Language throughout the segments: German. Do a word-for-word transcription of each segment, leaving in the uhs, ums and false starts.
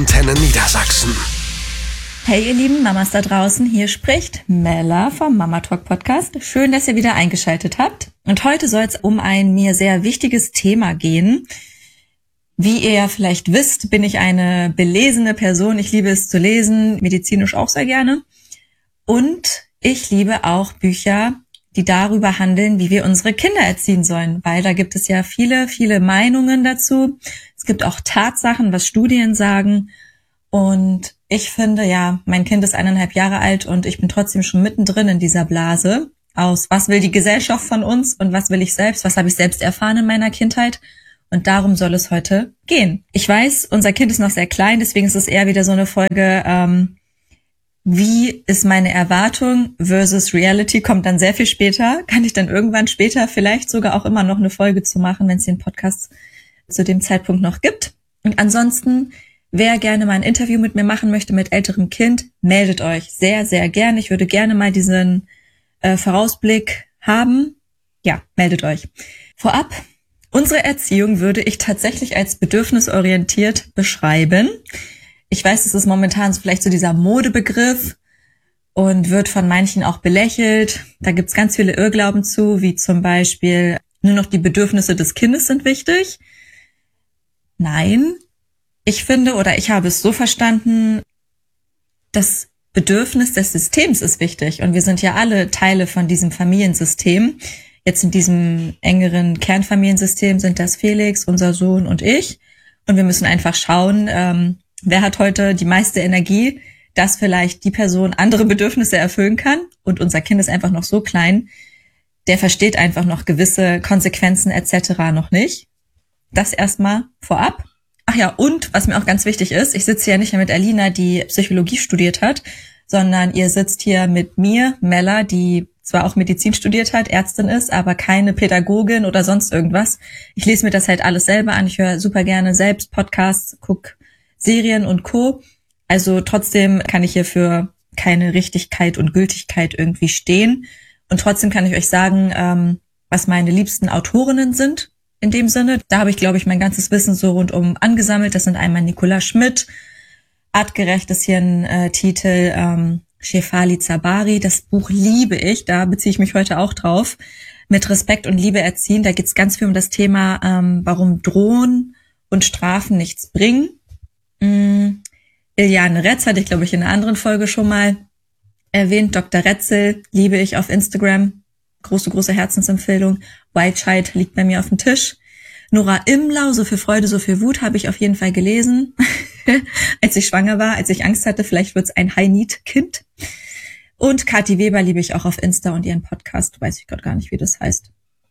Antenne Niedersachsen. Hey ihr lieben Mamas da draußen, hier spricht Mella vom Mama Talk Podcast. Schön, dass ihr wieder eingeschaltet habt. Und heute soll es um ein mir sehr wichtiges Thema gehen. Wie ihr ja vielleicht wisst, bin ich eine belesene Person. Ich liebe es zu lesen, medizinisch auch sehr gerne. Und ich liebe auch Bücher, die darüber handeln, wie wir unsere Kinder erziehen sollen. Weil da gibt es ja viele, viele Meinungen dazu. Es gibt auch Tatsachen, was Studien sagen. Und ich finde, ja, mein Kind ist eineinhalb Jahre alt und ich bin trotzdem schon mittendrin in dieser Blase aus, was will die Gesellschaft von uns und was will ich selbst, was habe ich selbst erfahren in meiner Kindheit. Und darum soll es heute gehen. Ich weiß, unser Kind ist noch sehr klein, deswegen ist es eher wieder so eine Folge, ähm, wie ist meine Erwartung versus Reality, kommt dann sehr viel später. Kann ich dann irgendwann später vielleicht sogar auch immer noch eine Folge zu machen, wenn es den Podcast zu dem Zeitpunkt noch gibt. Und ansonsten, wer gerne mal ein Interview mit mir machen möchte mit älterem Kind, meldet euch sehr, sehr gerne. Ich würde gerne mal diesen äh, Vorausblick haben. Ja, meldet euch. Vorab, unsere Erziehung würde ich tatsächlich als bedürfnisorientiert beschreiben. Ich weiß, es ist momentan vielleicht so dieser Modebegriff und wird von manchen auch belächelt. Da gibt's ganz viele Irrglauben zu, wie zum Beispiel, nur noch die Bedürfnisse des Kindes sind wichtig. Nein. Ich finde oder ich habe es so verstanden, das Bedürfnis des Systems ist wichtig und wir sind ja alle Teile von diesem Familiensystem. Jetzt in diesem engeren Kernfamiliensystem sind das Felix, unser Sohn und ich und wir müssen einfach schauen, ähm, wer hat heute die meiste Energie, dass vielleicht die Person andere Bedürfnisse erfüllen kann und unser Kind ist einfach noch so klein, der versteht einfach noch gewisse Konsequenzen et cetera noch nicht. Das erstmal vorab. Ach ja, und was mir auch ganz wichtig ist, ich sitze ja nicht mehr mit Alina, die Psychologie studiert hat, sondern ihr sitzt hier mit mir, Mella, die zwar auch Medizin studiert hat, Ärztin ist, aber keine Pädagogin oder sonst irgendwas. Ich lese mir das halt alles selber an, ich höre super gerne selbst Podcasts, guck Serien und Co. Also trotzdem kann ich hier für keine Richtigkeit und Gültigkeit irgendwie stehen. Und trotzdem kann ich euch sagen, ähm, was meine liebsten Autorinnen sind. In dem Sinne, da habe ich, glaube ich, mein ganzes Wissen so rundum angesammelt. Das sind einmal Nicola Schmidt, Artgerecht ist hier ein äh, Titel, ähm, Shefali Tsabari, das Buch liebe ich, da beziehe ich mich heute auch drauf. Mit Respekt und Liebe erziehen, da geht es ganz viel um das Thema, ähm, warum Drohen und Strafen nichts bringen. Mm, Iliane Retz hatte ich, glaube ich, in einer anderen Folge schon mal erwähnt. Doktor Retzel liebe ich auf Instagram. Große, große Herzensempfehlung. White Child liegt bei mir auf dem Tisch. Nora Imlau, So viel Freude, so viel Wut, habe ich auf jeden Fall gelesen. Als ich schwanger war, als ich Angst hatte, vielleicht wird's ein High-Need-Kind. Und Kathi Weber liebe ich auch auf Insta und ihren Podcast. Weiß ich gerade gar nicht, wie das heißt.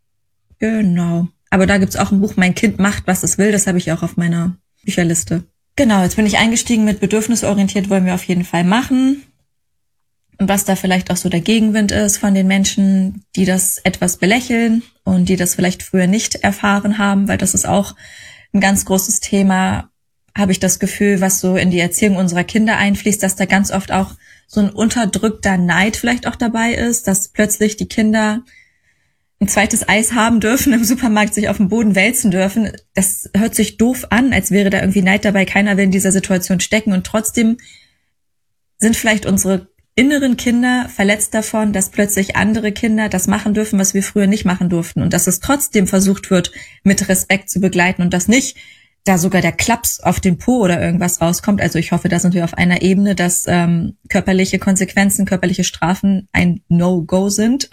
Genau. Aber da gibt's auch ein Buch, Mein Kind macht, was es will. Das habe ich auch auf meiner Bücherliste. Genau, jetzt bin ich eingestiegen mit bedürfnisorientiert, wollen wir auf jeden Fall machen. Und was da vielleicht auch so der Gegenwind ist von den Menschen, die das etwas belächeln und die das vielleicht früher nicht erfahren haben, weil das ist auch ein ganz großes Thema, habe ich das Gefühl, was so in die Erziehung unserer Kinder einfließt, dass da ganz oft auch so ein unterdrückter Neid vielleicht auch dabei ist, dass plötzlich die Kinder ein zweites Eis haben dürfen, im Supermarkt sich auf dem Boden wälzen dürfen. Das hört sich doof an, als wäre da irgendwie Neid dabei. Keiner will in dieser Situation stecken und trotzdem sind vielleicht unsere inneren Kinder verletzt davon, dass plötzlich andere Kinder das machen dürfen, was wir früher nicht machen durften und dass es trotzdem versucht wird, mit Respekt zu begleiten und dass nicht da sogar der Klaps auf den Po oder irgendwas rauskommt. Also ich hoffe, da sind wir auf einer Ebene, dass ähm, körperliche Konsequenzen, körperliche Strafen ein No-Go sind.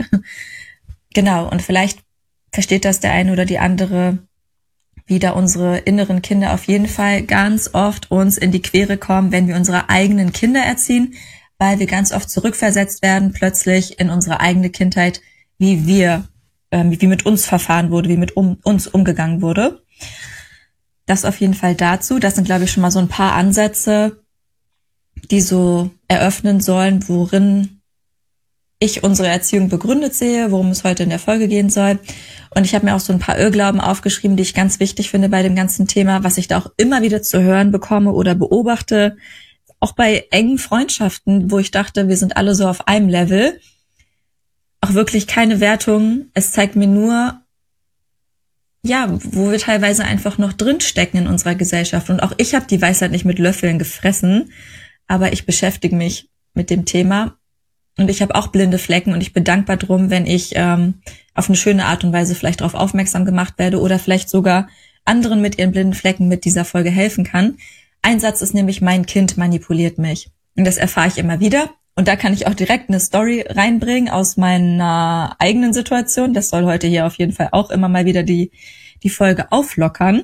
Genau, und vielleicht versteht das der eine oder die andere, wie da unsere inneren Kinder auf jeden Fall ganz oft uns in die Quere kommen, wenn wir unsere eigenen Kinder erziehen, weil wir ganz oft zurückversetzt werden, plötzlich in unsere eigene Kindheit, wie wir, ähm, wie mit uns verfahren wurde, wie mit um, uns umgegangen wurde. Das auf jeden Fall dazu. Das sind, glaube ich, schon mal so ein paar Ansätze, die so eröffnen sollen, worin ich unsere Erziehung begründet sehe, worum es heute in der Folge gehen soll. Und ich habe mir auch so ein paar Irrglauben aufgeschrieben, die ich ganz wichtig finde bei dem ganzen Thema, was ich da auch immer wieder zu hören bekomme oder beobachte, auch bei engen Freundschaften, wo ich dachte, wir sind alle so auf einem Level. Auch wirklich keine Wertung. Es zeigt mir nur, ja, wo wir teilweise einfach noch drinstecken in unserer Gesellschaft. Und auch ich habe die Weisheit nicht mit Löffeln gefressen, aber ich beschäftige mich mit dem Thema. Und ich habe auch blinde Flecken und ich bin dankbar drum, wenn ich ähm, auf eine schöne Art und Weise vielleicht darauf aufmerksam gemacht werde oder vielleicht sogar anderen mit ihren blinden Flecken mit dieser Folge helfen kann. Ein Satz ist nämlich, mein Kind manipuliert mich. Und das erfahre ich immer wieder. Und da kann ich auch direkt eine Story reinbringen aus meiner eigenen Situation. Das soll heute hier auf jeden Fall auch immer mal wieder die, die Folge auflockern.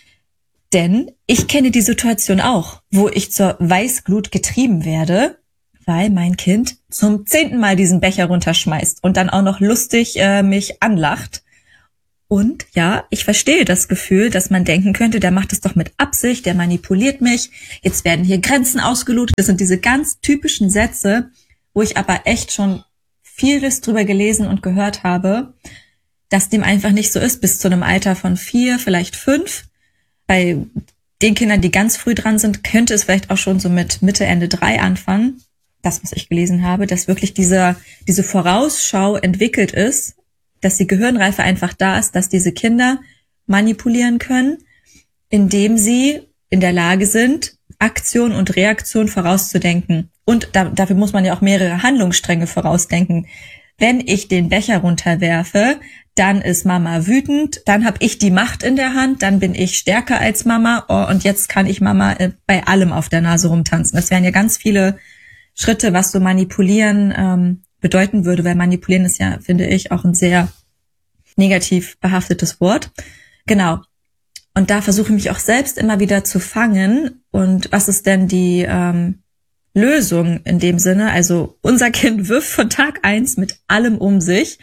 Denn ich kenne die Situation auch, wo ich zur Weißglut getrieben werde, weil mein Kind zum zehnten Mal diesen Becher runterschmeißt und dann auch noch lustig äh, mich anlacht. Und ja, ich verstehe das Gefühl, dass man denken könnte, der macht es doch mit Absicht, der manipuliert mich, jetzt werden hier Grenzen ausgelotet. Das sind diese ganz typischen Sätze, wo ich aber echt schon vieles drüber gelesen und gehört habe, dass dem einfach nicht so ist, bis zu einem Alter von vier, vielleicht fünf. Bei den Kindern, die ganz früh dran sind, könnte es vielleicht auch schon so mit Mitte, Ende drei anfangen. Das, was ich gelesen habe, dass wirklich diese, diese Vorausschau entwickelt ist, dass die Gehirnreife einfach da ist, dass diese Kinder manipulieren können, indem sie in der Lage sind, Aktion und Reaktion vorauszudenken. Und da, dafür muss man ja auch mehrere Handlungsstränge vorausdenken. Wenn ich den Becher runterwerfe, dann ist Mama wütend, dann habe ich die Macht in der Hand, dann bin ich stärker als Mama, oh, und jetzt kann ich Mama äh, bei allem auf der Nase rumtanzen. Das wären ja ganz viele Schritte, was so manipulieren ähm, bedeuten würde, weil manipulieren ist ja, finde ich, auch ein sehr negativ behaftetes Wort. Genau. Und da versuche ich mich auch selbst immer wieder zu fangen. Und was ist denn die ähm, Lösung in dem Sinne? Also unser Kind wirft von Tag eins mit allem um sich.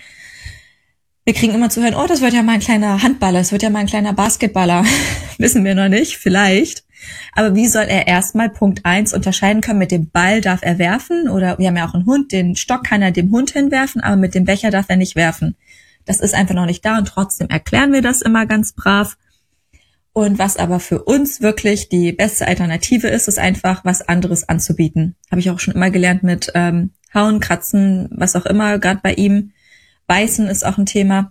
Wir kriegen immer zu hören, oh, das wird ja mal ein kleiner Handballer, das wird ja mal ein kleiner Basketballer. Wissen wir noch nicht, vielleicht. Aber wie soll er erstmal Punkt eins unterscheiden können? Mit dem Ball darf er werfen, oder wir haben ja auch einen Hund, den Stock kann er dem Hund hinwerfen, aber mit dem Becher darf er nicht werfen. Das ist einfach noch nicht da und trotzdem erklären wir das immer ganz brav. Und was aber für uns wirklich die beste Alternative ist, ist einfach was anderes anzubieten. Habe ich auch schon immer gelernt mit ähm, Hauen, Kratzen, was auch immer, gerade bei ihm. Beißen ist auch ein Thema.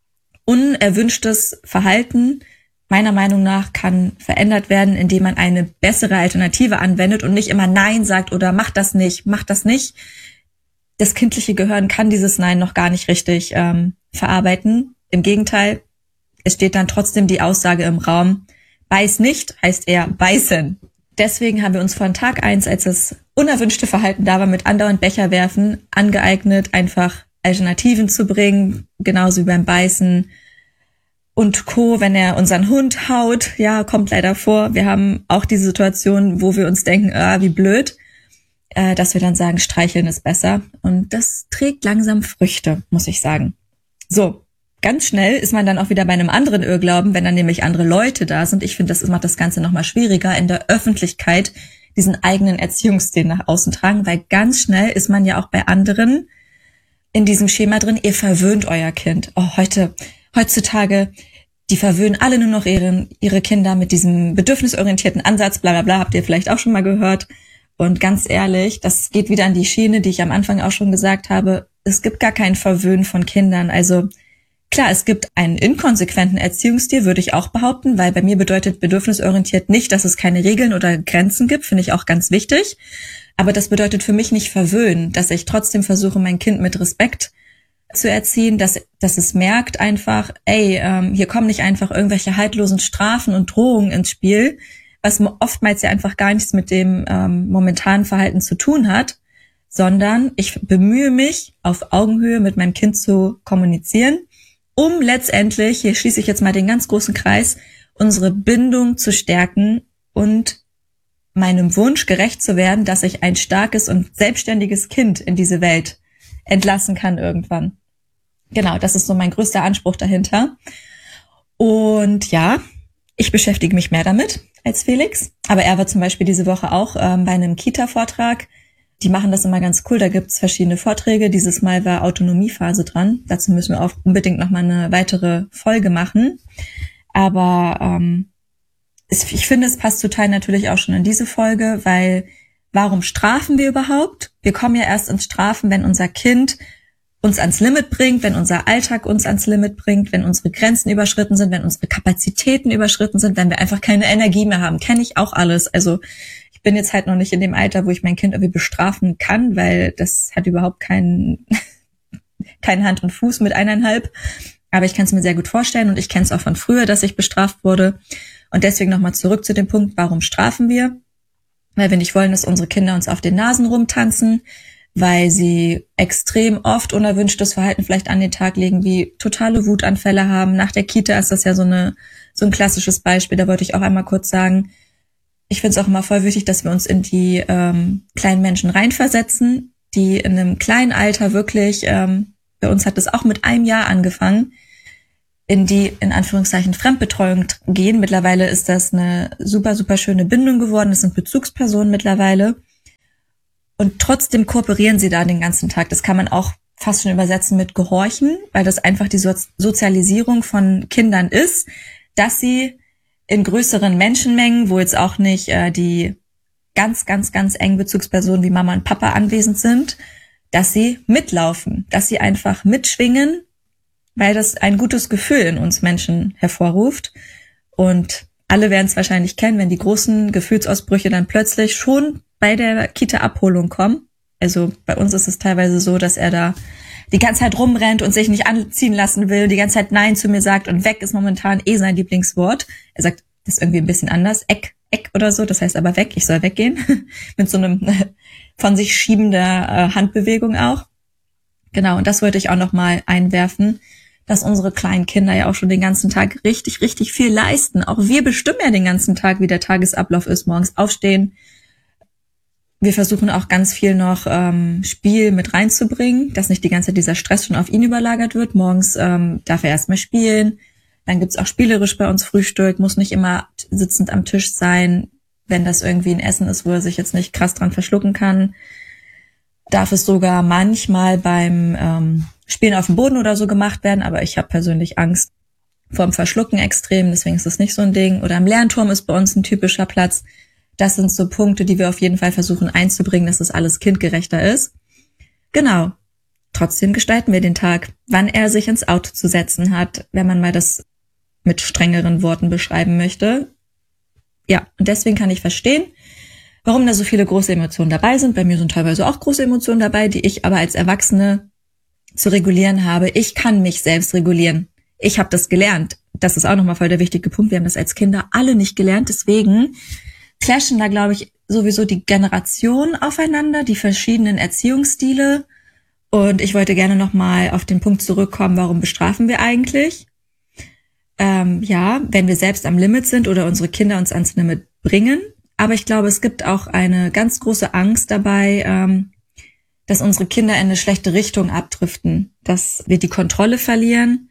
Unerwünschtes Verhalten, meiner Meinung nach, kann verändert werden, indem man eine bessere Alternative anwendet und nicht immer Nein sagt oder mach das nicht, mach das nicht. Das kindliche Gehirn kann dieses Nein noch gar nicht richtig ähm, verarbeiten. Im Gegenteil, es steht dann trotzdem die Aussage im Raum, beiß nicht, heißt eher beißen. Deswegen haben wir uns von Tag eins, als das unerwünschte Verhalten da war, mit andauernd Becher werfen, angeeignet, einfach Alternativen zu bringen, genauso wie beim Beißen und Co., wenn er unseren Hund haut, ja, kommt leider vor. Wir haben auch diese Situation, wo wir uns denken, ah, wie blöd, äh, dass wir dann sagen, streicheln ist besser. Und das trägt langsam Früchte, muss ich sagen. So, ganz schnell ist man dann auch wieder bei einem anderen Irrglauben, wenn dann nämlich andere Leute da sind. Ich finde, das macht das Ganze nochmal schwieriger, in der Öffentlichkeit diesen eigenen Erziehungsstil nach außen tragen, weil ganz schnell ist man ja auch bei anderen in diesem Schema drin, ihr verwöhnt euer Kind. Oh, heute, heutzutage, die verwöhnen alle nur noch ihre, ihre Kinder mit diesem bedürfnisorientierten Ansatz, bla bla bla, habt ihr vielleicht auch schon mal gehört. Und ganz ehrlich, das geht wieder an die Schiene, die ich am Anfang auch schon gesagt habe. Es gibt gar kein Verwöhnen von Kindern. Also klar, es gibt einen inkonsequenten Erziehungsstil, würde ich auch behaupten, weil bei mir bedeutet bedürfnisorientiert nicht, dass es keine Regeln oder Grenzen gibt, finde ich auch ganz wichtig. Aber das bedeutet für mich nicht verwöhnen, dass ich trotzdem versuche, mein Kind mit Respekt zu erziehen, dass, dass es merkt einfach, ey, ähm, hier kommen nicht einfach irgendwelche haltlosen Strafen und Drohungen ins Spiel, was oftmals ja einfach gar nichts mit dem ähm, momentanen Verhalten zu tun hat, sondern ich bemühe mich, auf Augenhöhe mit meinem Kind zu kommunizieren, um letztendlich, hier schließe ich jetzt mal den ganz großen Kreis, unsere Bindung zu stärken und meinem Wunsch gerecht zu werden, dass ich ein starkes und selbstständiges Kind in diese Welt entlassen kann irgendwann. Genau, das ist so mein größter Anspruch dahinter. Und ja, ich beschäftige mich mehr damit als Felix. Aber er war zum Beispiel diese Woche auch ähm, bei einem Kita-Vortrag. Die machen das immer ganz cool, da gibt's verschiedene Vorträge. Dieses Mal war Autonomiephase dran. Dazu müssen wir auch unbedingt nochmal eine weitere Folge machen. Aber ähm, ich finde, es passt total natürlich auch schon in diese Folge, weil warum strafen wir überhaupt? Wir kommen ja erst ins Strafen, wenn unser Kind uns ans Limit bringt, wenn unser Alltag uns ans Limit bringt, wenn unsere Grenzen überschritten sind, wenn unsere Kapazitäten überschritten sind, wenn wir einfach keine Energie mehr haben. Kenne ich auch alles. Also ich bin jetzt halt noch nicht in dem Alter, wo ich mein Kind irgendwie bestrafen kann, weil das hat überhaupt keinen, keinen Hand und Fuß mit eineinhalb. Aber ich kann es mir sehr gut vorstellen und ich kenne es auch von früher, dass ich bestraft wurde. Und deswegen nochmal zurück zu dem Punkt, warum strafen wir? Weil wir nicht wollen, dass unsere Kinder uns auf den Nasen rumtanzen, weil sie extrem oft unerwünschtes Verhalten vielleicht an den Tag legen, wie totale Wutanfälle haben. Nach der Kita ist das ja so eine so ein klassisches Beispiel. Da wollte ich auch einmal kurz sagen, ich finde es auch immer voll wichtig, dass wir uns in die ähm, kleinen Menschen reinversetzen, die in einem kleinen Alter wirklich, ähm, bei uns hat es auch mit einem Jahr angefangen, in die, in Anführungszeichen, Fremdbetreuung gehen. Mittlerweile ist das eine super, super schöne Bindung geworden. Das sind Bezugspersonen mittlerweile. Und trotzdem kooperieren sie da den ganzen Tag. Das kann man auch fast schon übersetzen mit Gehorchen, weil das einfach die so- Sozialisierung von Kindern ist, dass sie in größeren Menschenmengen, wo jetzt auch nicht äh, die ganz, ganz, ganz engen Bezugspersonen wie Mama und Papa anwesend sind, dass sie mitlaufen, dass sie einfach mitschwingen, weil das ein gutes Gefühl in uns Menschen hervorruft. Und alle werden es wahrscheinlich kennen, wenn die großen Gefühlsausbrüche dann plötzlich schon bei der Kita-Abholung kommen. Also bei uns ist es teilweise so, dass er da die ganze Zeit rumrennt und sich nicht anziehen lassen will, die ganze Zeit Nein zu mir sagt und weg ist momentan eh sein Lieblingswort. Er sagt das irgendwie ein bisschen anders, Eck, Eck oder so, das heißt aber weg, ich soll weggehen. Mit so einem von sich schiebender äh, Handbewegung auch. Genau, und das wollte ich auch nochmal einwerfen, dass unsere kleinen Kinder ja auch schon den ganzen Tag richtig, richtig viel leisten. Auch wir bestimmen ja den ganzen Tag, wie der Tagesablauf ist, morgens aufstehen. Wir versuchen auch ganz viel noch ähm, Spiel mit reinzubringen, dass nicht die ganze Zeit dieser Stress schon auf ihn überlagert wird. Morgens ähm, darf er erstmal spielen. Dann gibt's auch spielerisch bei uns Frühstück, muss nicht immer sitzend am Tisch sein. Wenn das irgendwie ein Essen ist, wo er sich jetzt nicht krass dran verschlucken kann, darf es sogar manchmal beim ähm, Spielen auf dem Boden oder so gemacht werden. Aber ich habe persönlich Angst vor dem Verschlucken extrem, deswegen ist das nicht so ein Ding. Oder am Lernturm ist bei uns ein typischer Platz. Das sind so Punkte, die wir auf jeden Fall versuchen einzubringen, dass das alles kindgerechter ist. Genau. Trotzdem gestalten wir den Tag, wann er sich ins Auto zu setzen hat, wenn man mal das mit strengeren Worten beschreiben möchte. Ja, und deswegen kann ich verstehen, warum da so viele große Emotionen dabei sind. Bei mir sind teilweise auch große Emotionen dabei, die ich aber als Erwachsene zu regulieren habe. Ich kann mich selbst regulieren. Ich habe das gelernt. Das ist auch nochmal voll der wichtige Punkt. Wir haben das als Kinder alle nicht gelernt. Deswegen clashen da, glaube ich, sowieso die Generationen aufeinander, die verschiedenen Erziehungsstile. Und ich wollte gerne nochmal auf den Punkt zurückkommen, warum bestrafen wir eigentlich? Ähm, ja, wenn wir selbst am Limit sind oder unsere Kinder uns ans Limit bringen. Aber ich glaube, es gibt auch eine ganz große Angst dabei, ähm, dass unsere Kinder in eine schlechte Richtung abdriften, dass wir die Kontrolle verlieren.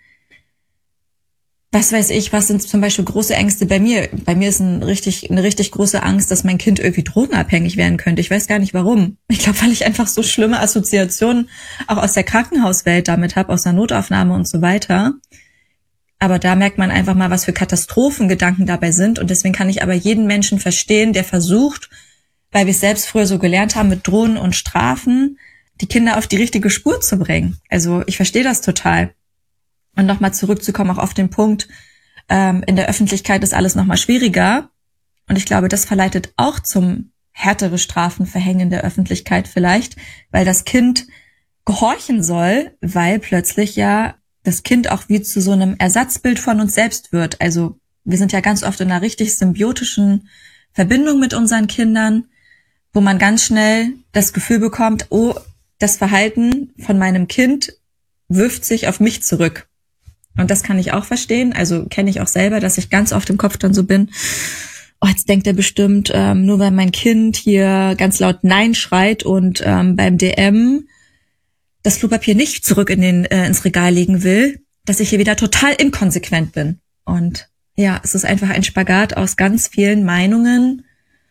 Was weiß ich, was sind zum Beispiel große Ängste bei mir? Bei mir ist ein richtig, eine richtig große Angst, dass mein Kind irgendwie drogenabhängig werden könnte. Ich weiß gar nicht warum. Ich glaube, weil ich einfach so schlimme Assoziationen auch aus der Krankenhauswelt damit habe, aus der Notaufnahme und so weiter. Aber da merkt man einfach mal, was für Katastrophengedanken dabei sind. Und deswegen kann ich aber jeden Menschen verstehen, der versucht, weil wir es selbst früher so gelernt haben, mit Drohen und Strafen die Kinder auf die richtige Spur zu bringen. Also ich verstehe das total. Und nochmal zurückzukommen auch auf den Punkt, ähm, in der Öffentlichkeit ist alles nochmal schwieriger. Und ich glaube, das verleitet auch zum härtere Strafen verhängen in der Öffentlichkeit vielleicht, weil das Kind gehorchen soll, weil plötzlich ja das Kind auch wie zu so einem Ersatzbild von uns selbst wird. Also wir sind ja ganz oft in einer richtig symbiotischen Verbindung mit unseren Kindern, wo man ganz schnell das Gefühl bekommt, oh, das Verhalten von meinem Kind wirft sich auf mich zurück. Und das kann ich auch verstehen, also kenne ich auch selber, dass ich ganz oft im Kopf dann so bin, oh, jetzt denkt er bestimmt, ähm, nur weil mein Kind hier ganz laut Nein schreit und ähm, beim D M das Klopapier nicht zurück in den äh, ins Regal legen will, dass ich hier wieder total inkonsequent bin. Und ja, es ist einfach ein Spagat aus ganz vielen Meinungen,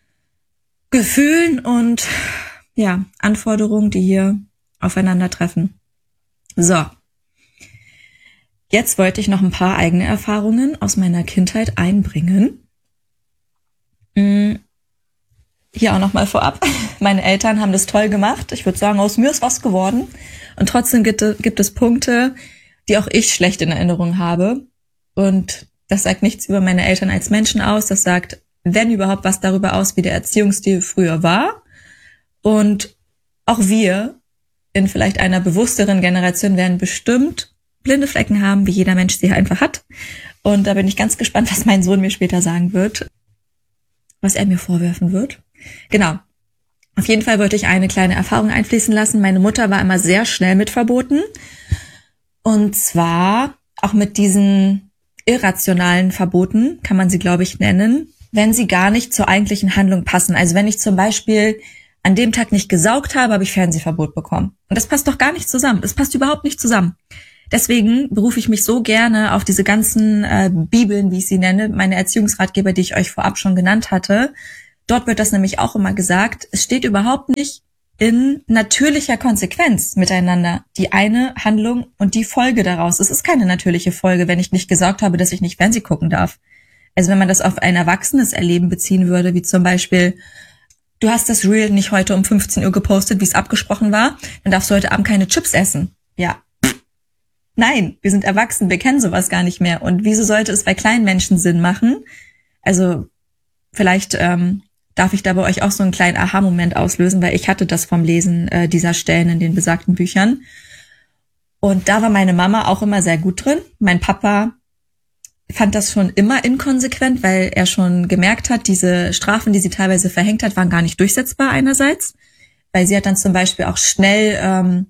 Gefühlen und ja, Anforderungen, die hier aufeinandertreffen. So. Jetzt wollte ich noch ein paar eigene Erfahrungen aus meiner Kindheit einbringen. hier auch nochmal vorab. Meine Eltern haben das toll gemacht. Ich würde sagen, aus mir ist was geworden. Und trotzdem gibt, gibt es Punkte, die auch ich schlecht in Erinnerung habe. Und das sagt nichts über meine Eltern als Menschen aus. Das sagt, wenn überhaupt, was darüber aus, wie der Erziehungsstil früher war. Und auch wir in vielleicht einer bewussteren Generation werden bestimmt blinde Flecken haben, wie jeder Mensch sie einfach hat. Und da bin ich ganz gespannt, was mein Sohn mir später sagen wird, was er mir vorwerfen wird. Genau. Auf jeden Fall wollte ich eine kleine Erfahrung einfließen lassen. Meine Mutter war immer sehr schnell mit Verboten. Und zwar auch mit diesen irrationalen Verboten, kann man sie, glaube ich, nennen, wenn sie gar nicht zur eigentlichen Handlung passen. Also wenn ich zum Beispiel an dem Tag nicht gesaugt habe, habe ich Fernsehverbot bekommen. Und das passt doch gar nicht zusammen. Das passt überhaupt nicht zusammen. Deswegen berufe ich mich so gerne auf diese ganzen äh, Bibeln, wie ich sie nenne, meine Erziehungsratgeber, die ich euch vorab schon genannt hatte. Dort wird das nämlich auch immer gesagt. Es steht überhaupt nicht in natürlicher Konsequenz miteinander. Die eine Handlung und die Folge daraus. Es ist keine natürliche Folge, wenn ich nicht gesaugt habe, dass ich nicht Fernsehen gucken darf. Also wenn man das auf ein erwachsenes Erleben beziehen würde, wie zum Beispiel, du hast das Reel nicht heute um fünfzehn Uhr gepostet, wie es abgesprochen war, dann darfst du heute Abend keine Chips essen. Ja. Nein, wir sind erwachsen, wir kennen sowas gar nicht mehr. Und wieso sollte es bei kleinen Menschen Sinn machen? Also vielleicht ähm, darf ich da bei euch auch so einen kleinen Aha-Moment auslösen, weil ich hatte das vom Lesen äh, dieser Stellen in den besagten Büchern. Und da war meine Mama auch immer sehr gut drin. Mein Papa fand das schon immer inkonsequent, weil er schon gemerkt hat, diese Strafen, die sie teilweise verhängt hat, waren gar nicht durchsetzbar einerseits. Weil sie hat dann zum Beispiel auch schnell ähm,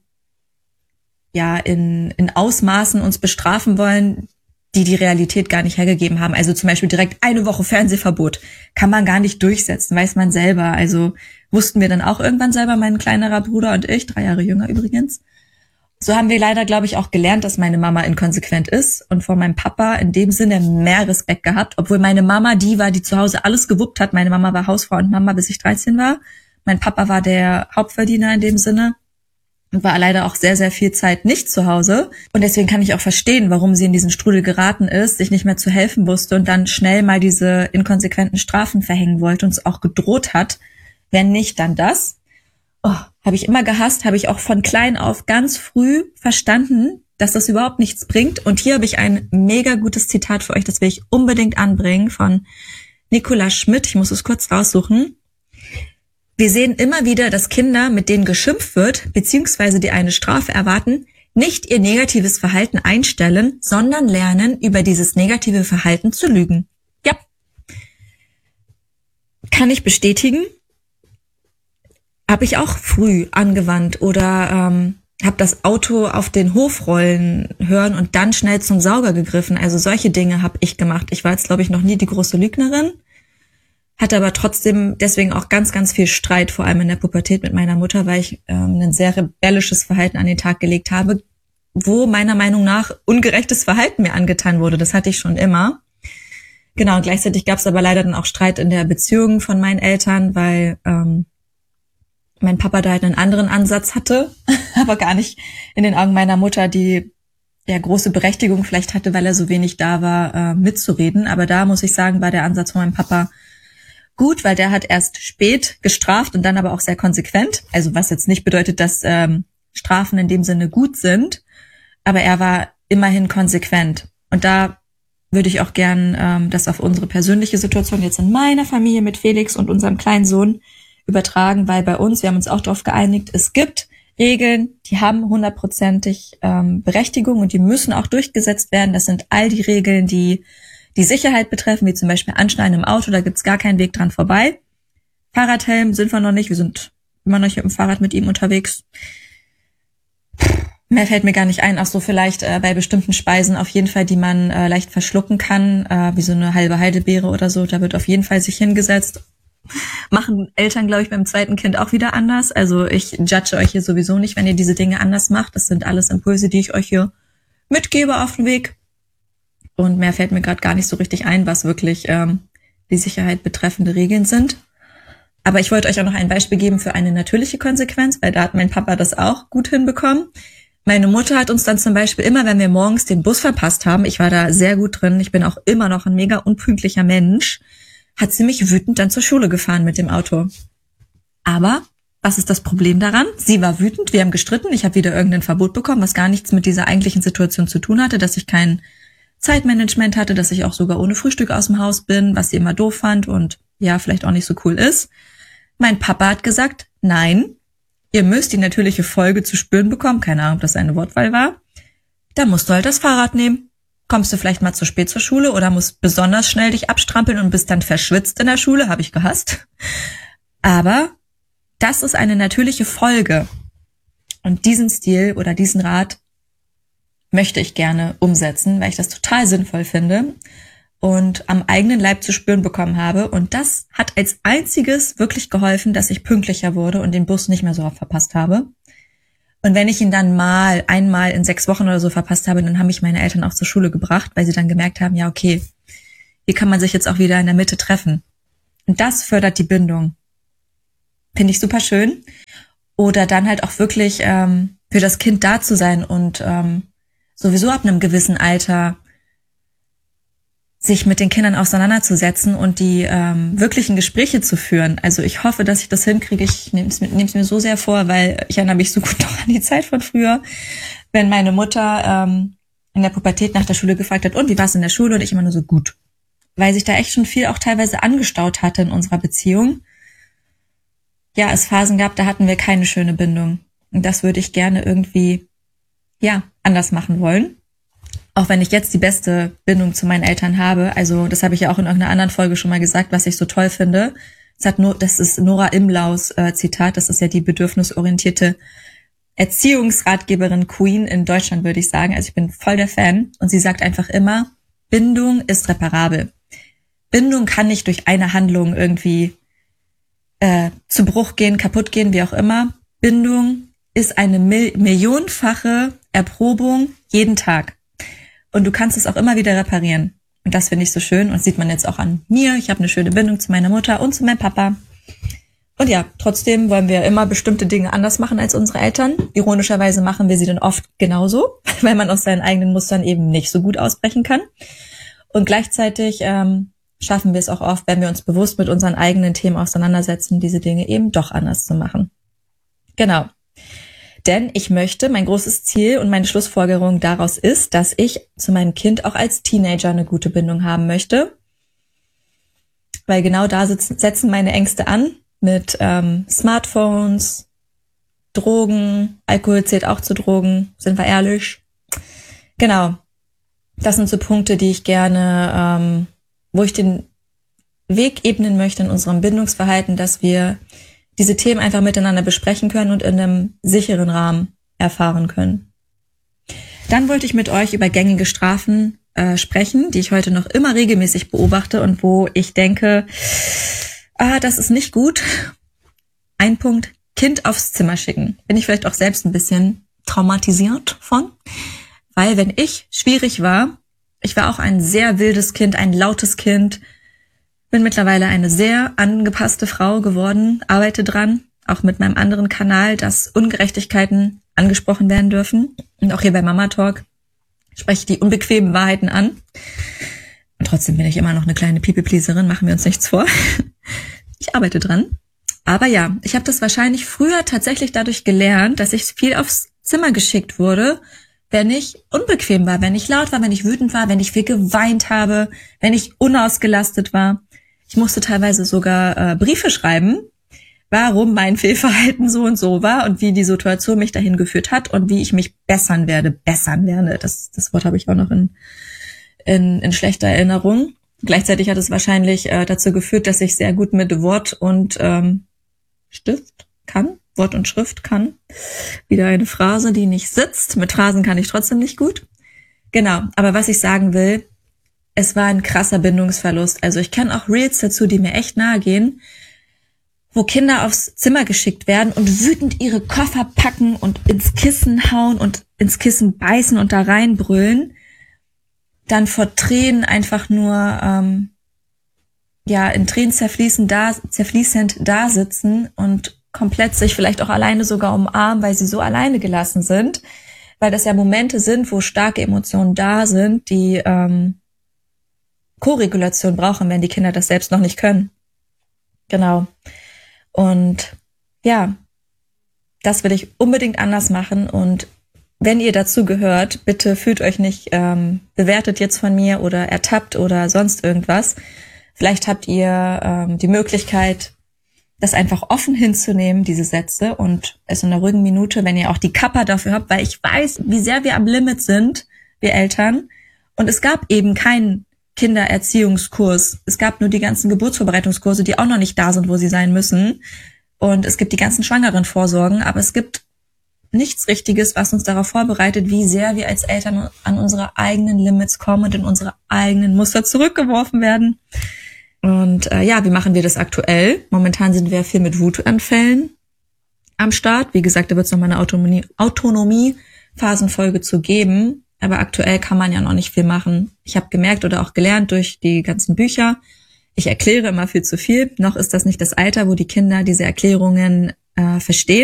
ja in, in Ausmaßen uns bestrafen wollen, die die Realität gar nicht hergegeben haben. Also zum Beispiel direkt eine Woche Fernsehverbot. Kann man gar nicht durchsetzen, weiß man selber. Also wussten wir dann auch irgendwann selber, mein kleinerer Bruder und ich, drei Jahre jünger übrigens. So haben wir leider, glaube ich, auch gelernt, dass meine Mama inkonsequent ist und vor meinem Papa in dem Sinne mehr Respekt gehabt, obwohl meine Mama die war, die zu Hause alles gewuppt hat. Meine Mama war Hausfrau und Mama, bis ich dreizehn war. Mein Papa war der Hauptverdiener in dem Sinne und war leider auch sehr, sehr viel Zeit nicht zu Hause. Und deswegen kann ich auch verstehen, warum sie in diesen Strudel geraten ist, sich nicht mehr zu helfen wusste und dann schnell mal diese inkonsequenten Strafen verhängen wollte und es auch gedroht hat. Wenn nicht, dann das. Oh, habe ich immer gehasst, habe ich auch von klein auf ganz früh verstanden, dass das überhaupt nichts bringt. Und hier habe ich ein mega gutes Zitat für euch, das will ich unbedingt anbringen, von Nicola Schmidt. Ich muss es kurz raussuchen. Wir sehen immer wieder, dass Kinder, mit denen geschimpft wird, beziehungsweise die eine Strafe erwarten, nicht ihr negatives Verhalten einstellen, sondern lernen, über dieses negative Verhalten zu lügen. Ja, kann ich bestätigen. Habe ich auch früh angewandt oder ähm, habe das Auto auf den Hof rollen hören und dann schnell zum Sauger gegriffen. Also solche Dinge habe ich gemacht. Ich war jetzt, glaube ich, noch nie die große Lügnerin, hatte aber trotzdem deswegen auch ganz, ganz viel Streit, vor allem in der Pubertät mit meiner Mutter, weil ich ähm, ein sehr rebellisches Verhalten an den Tag gelegt habe, wo meiner Meinung nach ungerechtes Verhalten mir angetan wurde. Das hatte ich schon immer. Genau, und gleichzeitig gab es aber leider dann auch Streit in der Beziehung von meinen Eltern, weil ähm, mein Papa da halt einen anderen Ansatz hatte, aber gar nicht in den Augen meiner Mutter, die ja große Berechtigung vielleicht hatte, weil er so wenig da war, äh, mitzureden. Aber da muss ich sagen, war der Ansatz von meinem Papa gut, weil der hat erst spät gestraft und dann aber auch sehr konsequent. Also was jetzt nicht bedeutet, dass ähm, Strafen in dem Sinne gut sind, aber er war immerhin konsequent. Und da würde ich auch gern ähm, das auf unsere persönliche Situation jetzt in meiner Familie mit Felix und unserem kleinen Sohn übertragen, weil bei uns, wir haben uns auch darauf geeinigt, es gibt Regeln, die haben hundertprozentig ähm, Berechtigung und die müssen auch durchgesetzt werden. Das sind all die Regeln, die die Sicherheit betreffen, wie zum Beispiel Anschneiden im Auto, da gibt's gar keinen Weg dran vorbei. Fahrradhelm sind wir noch nicht, wir sind immer noch mit dem Fahrrad mit ihm unterwegs. Mehr fällt mir gar nicht ein, ach so vielleicht äh, bei bestimmten Speisen auf jeden Fall, die man äh, leicht verschlucken kann, äh, wie so eine halbe Heidelbeere oder so, da wird auf jeden Fall sich hingesetzt. Machen Eltern, glaube ich, beim zweiten Kind auch wieder anders. Also ich judge euch hier sowieso nicht, wenn ihr diese Dinge anders macht. Das sind alles Impulse, die ich euch hier mitgebe auf den Weg. Und mehr fällt mir gerade gar nicht so richtig ein, was wirklich ähm, die Sicherheit betreffende Regeln sind. Aber ich wollte euch auch noch ein Beispiel geben für eine natürliche Konsequenz, weil da hat mein Papa das auch gut hinbekommen. Meine Mutter hat uns dann zum Beispiel immer, wenn wir morgens den Bus verpasst haben, ich war da sehr gut drin, ich bin auch immer noch ein mega unpünktlicher Mensch, hat sie mich wütend dann zur Schule gefahren mit dem Auto. Aber was ist das Problem daran? Sie war wütend, wir haben gestritten, ich habe wieder irgendein Verbot bekommen, was gar nichts mit dieser eigentlichen Situation zu tun hatte, dass ich kein Zeitmanagement hatte, dass ich auch sogar ohne Frühstück aus dem Haus bin, was sie immer doof fand und ja, vielleicht auch nicht so cool ist. Mein Papa hat gesagt, nein, ihr müsst die natürliche Folge zu spüren bekommen, keine Ahnung, ob das eine Wortwahl war, da musst du halt das Fahrrad nehmen. Kommst du vielleicht mal zu spät zur Schule oder musst besonders schnell dich abstrampeln und bist dann verschwitzt in der Schule, habe ich gehasst. Aber das ist eine natürliche Folge. Und diesen Stil oder diesen Rat möchte ich gerne umsetzen, weil ich das total sinnvoll finde und am eigenen Leib zu spüren bekommen habe. Und das hat als einziges wirklich geholfen, dass ich pünktlicher wurde und den Bus nicht mehr so oft verpasst habe. Und wenn ich ihn dann mal, einmal in sechs Wochen oder so verpasst habe, dann haben mich meine Eltern auch zur Schule gebracht, weil sie dann gemerkt haben, ja okay, hier kann man sich jetzt auch wieder in der Mitte treffen. Und das fördert die Bindung. Finde ich super schön. Oder dann halt auch wirklich ähm, für das Kind da zu sein und ähm, sowieso ab einem gewissen Alter sich mit den Kindern auseinanderzusetzen und die ähm, wirklichen Gespräche zu führen. Also ich hoffe, dass ich das hinkriege. Ich nehme es mir so sehr vor, weil ich erinnere mich so gut noch an die Zeit von früher, wenn meine Mutter ähm, in der Pubertät nach der Schule gefragt hat, und wie war es in der Schule? Und ich immer nur so, gut. Weil sich da echt schon viel auch teilweise angestaut hatte in unserer Beziehung. Ja, es Phasen gab, da hatten wir keine schöne Bindung. Und das würde ich gerne irgendwie, ja, anders machen wollen. Auch wenn ich jetzt die beste Bindung zu meinen Eltern habe. Also das habe ich ja auch in irgendeiner anderen Folge schon mal gesagt, was ich so toll finde. Das, hat nur, das ist Nora Imlaus äh, Zitat. Das ist ja die bedürfnisorientierte Erziehungsratgeberin Queen in Deutschland, würde ich sagen. Also ich bin voll der Fan. Und sie sagt einfach immer, Bindung ist reparabel. Bindung kann nicht durch eine Handlung irgendwie äh, zu Bruch gehen, kaputt gehen, wie auch immer. Bindung ist eine Mil- millionenfache Erprobung jeden Tag. Und du kannst es auch immer wieder reparieren. Und das finde ich so schön. Und das sieht man jetzt auch an mir. Ich habe eine schöne Bindung zu meiner Mutter und zu meinem Papa. Und ja, trotzdem wollen wir immer bestimmte Dinge anders machen als unsere Eltern. Ironischerweise machen wir sie dann oft genauso, weil man aus seinen eigenen Mustern eben nicht so gut ausbrechen kann. Und gleichzeitig ähm, schaffen wir es auch oft, wenn wir uns bewusst mit unseren eigenen Themen auseinandersetzen, diese Dinge eben doch anders zu machen. Genau. Denn ich möchte, mein großes Ziel und meine Schlussfolgerung daraus ist, dass ich zu meinem Kind auch als Teenager eine gute Bindung haben möchte. Weil genau da sitzen, setzen meine Ängste an mit ähm, Smartphones, Drogen, Alkohol zählt auch zu Drogen, sind wir ehrlich. Genau, das sind so Punkte, die ich gerne, ähm, wo ich den Weg ebnen möchte in unserem Bindungsverhalten, dass wir diese Themen einfach miteinander besprechen können und in einem sicheren Rahmen erfahren können. Dann wollte ich mit euch über gängige Strafen äh, sprechen, die ich heute noch immer regelmäßig beobachte und wo ich denke, ah, das ist nicht gut. Ein Punkt, Kind aufs Zimmer schicken. Bin ich vielleicht auch selbst ein bisschen traumatisiert von, weil wenn ich schwierig war, ich war auch ein sehr wildes Kind, ein lautes Kind, bin mittlerweile eine sehr angepasste Frau geworden, arbeite dran, auch mit meinem anderen Kanal, dass Ungerechtigkeiten angesprochen werden dürfen. Und auch hier bei Mama Talk spreche ich die unbequemen Wahrheiten an. Und trotzdem bin ich immer noch eine kleine People-Pleaserin, machen wir uns nichts vor. Ich arbeite dran. Aber ja, ich habe das wahrscheinlich früher tatsächlich dadurch gelernt, dass ich viel aufs Zimmer geschickt wurde, wenn ich unbequem war, wenn ich laut war, wenn ich wütend war, wenn ich viel geweint habe, wenn ich unausgelastet war. Ich musste teilweise sogar äh, Briefe schreiben, warum mein Fehlverhalten so und so war und wie die Situation mich dahin geführt hat und wie ich mich bessern werde. Bessern werde, das, das Wort habe ich auch noch in, in, in schlechter Erinnerung. Gleichzeitig hat es wahrscheinlich äh, dazu geführt, dass ich sehr gut mit Wort und ähm, Stift kann. Wort und Schrift kann. Wieder eine Phrase, die nicht sitzt. Mit Phrasen kann ich trotzdem nicht gut. Genau, aber was ich sagen will, es war ein krasser Bindungsverlust. Also ich kenne auch Reels dazu, die mir echt nahe gehen, wo Kinder aufs Zimmer geschickt werden und wütend ihre Koffer packen und ins Kissen hauen und ins Kissen beißen und da reinbrüllen, dann vor Tränen einfach nur ähm, ja in Tränen zerfließend da, zerfließend da sitzen und komplett sich vielleicht auch alleine sogar umarmen, weil sie so alleine gelassen sind, weil das ja Momente sind, wo starke Emotionen da sind, die ähm, Koregulation brauchen, wenn die Kinder das selbst noch nicht können. Genau. Und ja, das will ich unbedingt anders machen. Und wenn ihr dazu gehört, bitte fühlt euch nicht ähm, bewertet jetzt von mir oder ertappt oder sonst irgendwas. Vielleicht habt ihr ähm, die Möglichkeit, das einfach offen hinzunehmen, diese Sätze, und es in einer ruhigen Minute, wenn ihr auch die Kappa dafür habt, weil ich weiß, wie sehr wir am Limit sind, wir Eltern. Und es gab eben keinen Kindererziehungskurs. Es gab nur die ganzen Geburtsvorbereitungskurse, die auch noch nicht da sind, wo sie sein müssen. Und es gibt die ganzen Schwangerenvorsorgen, aber es gibt nichts Richtiges, was uns darauf vorbereitet, wie sehr wir als Eltern an unsere eigenen Limits kommen und in unsere eigenen Muster zurückgeworfen werden. Und äh, ja, wie machen wir das aktuell? Momentan sind wir viel mit Wutanfällen am Start. Wie gesagt, da wird es noch mal eine Autonomie, Autonomie-Phasenfolge zu geben. Aber aktuell kann man ja noch nicht viel machen. Ich habe gemerkt oder auch gelernt durch die ganzen Bücher, ich erkläre immer viel zu viel. Noch ist das nicht das Alter, wo die Kinder diese Erklärungen äh, verstehen.